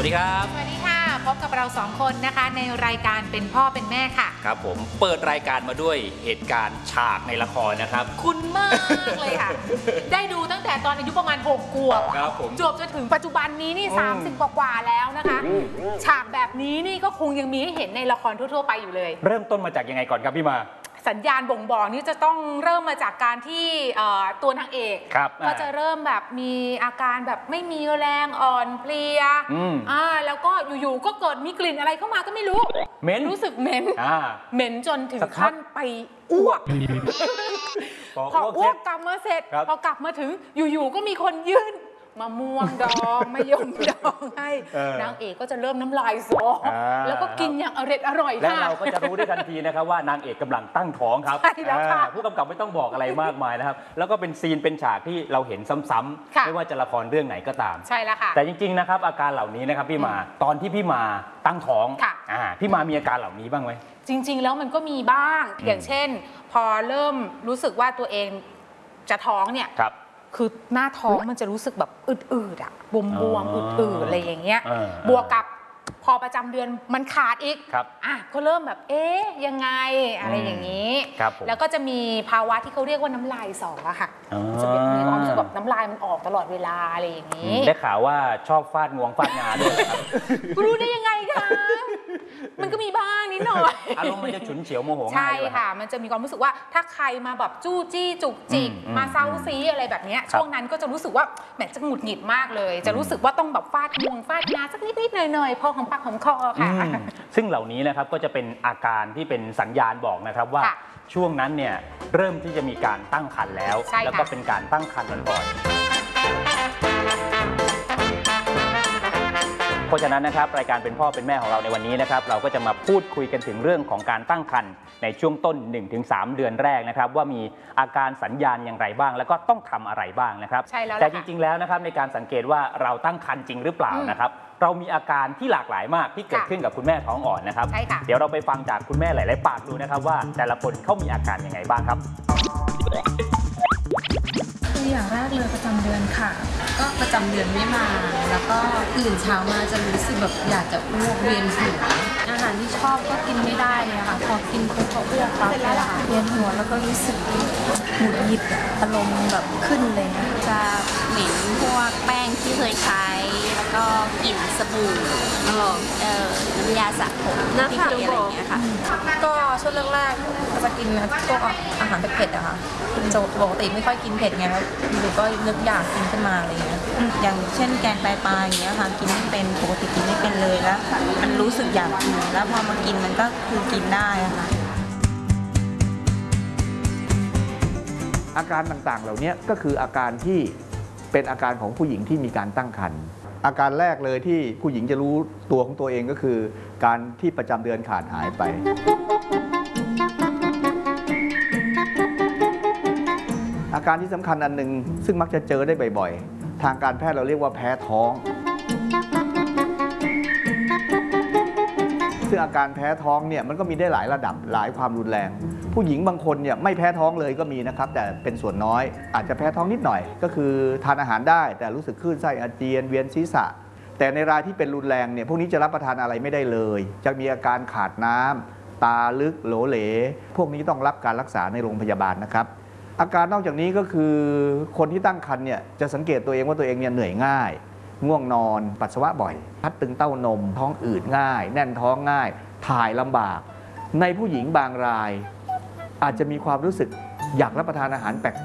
วัสดีครับสวัสดีค่ะพบกับเรา2คนนะคะในรายการเป็นพ่อเป็นแม่ค่ะครับผมเปิดรายการมาด้วยเหตุการณ์ฉากในละครนะครับคุ้นมากเลยค่ะ ได้ดูตั้งแต่ตอนอายุประมาณ6 ขวบครับผมจบจนถึงปัจจุบันนี้นี่30 กว่าแล้วนะคะฉากแบบนี้นี่ก็คงยังมีให้เห็นในละครทั่วๆไปอยู่เลยเริ่มต้นมาจากยังไงก่อนครับพี่มาสัญญาณบ่งบอกนี่จะต้องเริ่มมาจากการที่ตัวนางเอกก็จะเริ่มแบบมีอาการแบบไม่มีแรงอ่อนเพลียแล้วก็อยู่ๆก็เกิดมีกลิ่นอะไรเข้ามาก็ไม่รู้เหม็นรู้สึกเหม็นจนถึงขั้นไปอ้วกพออ้วกกลับมาเสร็จพอกลับมาถึงอยู่ๆก็มีคนยื่นมะม่วงดองมะยมดองให้นางเอกก็จะเริ่มน้ำลายสอแล้วก็กินอย่างอร่อยแล้วเราก็จะรู้ได้ทันทีนะครับว่านางเอกกำลังตั้งท้องครับใช่แล้วค่ะผู้กำกับไม่ต้องบอกอะไรมากมายนะครับแล้วก็เป็นซีนเป็นฉากที่เราเห็นซ้ำๆไม่ว่าจะละครเรื่องไหนก็ตามใช่แล้วค่ะแต่จริงๆนะครับอาการเหล่านี้นะครับพี่มาตอนที่พี่มาตั้งท้องพี่มามีอาการเหล่านี้บ้างไหมจริงๆแล้วมันก็มีบ้างอย่างเช่นพอเริ่มรู้สึกว่าตัวเองจะท้องเนี่ยคือหน้าท้องมันจะรู้สึกแบบอืดๆอะบวมๆอืดๆอะไรอย่างเงี้ยบวกกับพอประจำเดือนมันขาดอีกก็เริ่มแบบยังไงอะไรอย่างนี้แล้วก็จะมีภาวะที่เขาเรียกว่าน้ำลายสออะค่ะจะมีความรู้สึกแบบน้ำลายมันออกตลอดเวลาอะไรอย่างนี้ได้ข่าวว่าชอบฟาดงวงฟาดงาด้วยครับรู้ได้ยังไงคะมันก็มีบ้างนิดหน่อยอารมณ์มันจะฉุนเฉียวโมโหง่ายใช่ค่ะมันจะมีความรู้สึกว่าถ้าใครมาแบบจู้จี้จุกจิกมาเซาซีอะไรแบบนี้ช่วงนั้นก็จะรู้สึกว่าแหมจะหงุดหงิดมากเลยจะรู้สึกว่าต้องแบบฟาดงวงฟาดงาสักนิดๆหน่อยๆพอของปากของคอค่ะซึ่งเหล่านี้นะครับก็จะเป็นอาการที่เป็นสัญญาณบอกนะครับว่าช่วงนั้นเนี่ยเริ่มที่จะมีการตั้งครรภ์แล้วแล้วก็เป็นการตั้งครรภ์บ่อยเพราะฉะนั้นนะครับรายการเป็นพ่อเป็นแม่ของเราในวันนี้นะครับเราก็จะมาพูดคุยกันถึงเรื่องของการตั้งครรภ์ในช่วงต้น 1-3 เดือนแรกนะครับว่ามีอาการสัญญาณอย่างไรบ้างแล้วก็ต้องทำอะไรบ้างนะครับแต่จริงๆแล้วนะครับในการสังเกตว่าเราตั้งครรภ์จริงหรือเปล่านะครับเรามีอาการที่หลากหลายมากที่เกิดขึ้นกับคุณแม่ท้องอ่อนนะครับเดี๋ยวเราไปฟังจากคุณแม่หลายๆปากดูนะครับว่าแต่ละคนเขามีอาการยังไงบ้างครับคืออย่างแรกเลยประจำเดือนค่ะก็ประจำเดือนไม่มาแล้วก็ตื่นเช้ามาจะรู้สึกแบบอยากจะอ้วกเวียนหัวอาหารที่ชอบก็กินไม่ได้เลยค่ะพอกินปุ๊บก็อ้วกปั๊บเลยค่ะเวียนหัวแล้วก็รู้สึกหงุดหงิดอารมณ์แบบขึ้นเลยนะจะเหม็นพวกแป้งที่เคยใช้แล้วก็กลิ่นสบู่น้ำยาสระผมที่เคยอะไรอย่างเงี้ยค่ะก็ช่วงแรกๆก็จะกินพวกอาหารเผ็ดๆอะค่ะปกติไม่ค่อยกินเผ็ดไงแล้วหรือก็นึกอยากกินขึ้นมาอะไรเงี้ยอย่างเช่นแกงไตปลาอย่างเงี้ยค่ะกินไม่เป็นปกติกินไม่เป็นเลยแล้วมันรู้สึกอยากกินแล้วพอมากินมันก็คือกินได้ค่ะอาการต่างๆเหล่านี้ก็คืออาการที่เป็นอาการของผู้หญิงที่มีการตั้งครรภ์อาการแรกเลยที่ผู้หญิงจะรู้ตัวของตัวเองก็คือการที่ประจำเดือนขาดหายไปอาการที่สำคัญอันหนึ่งซึ่งมักจะเจอได้บ่อยๆทางการแพทย์เราเรียกว่าแพ้ท้องซึ่งอาการแพ้ท้องเนี่ยมันก็มีได้หลายระดับหลายความรุนแรงผู้หญิงบางคนเนี่ยไม่แพ้ท้องเลยก็มีนะครับแต่เป็นส่วนน้อยอาจจะแพ้ท้องนิดหน่อยก็คือทานอาหารได้แต่รู้สึกคลื่นไส้อาเจียนเวียนศีรษะแต่ในรายที่เป็นรุนแรงเนี่ยพวกนี้จะรับประทานอะไรไม่ได้เลยจะมีอาการขาดน้ำตาลึกโหลเหลพวกนี้ต้องรับการรักษาในโรงพยาบาลนะครับอาการนอกจากนี้ก็คือคนที่ตั้งครรภ์เนี่ยจะสังเกตตัวเองว่าตัวเองเนี่ยเหนื่อยง่ายง่วงนอนปัสสาวะบ่อยพัดตึงเต้านมท้องอืดง่ายแน่นท้องง่ายถ่ายลำบากในผู้หญิงบางรายอาจจะมีความรู้สึกอยากรับประทานอาหารแปลก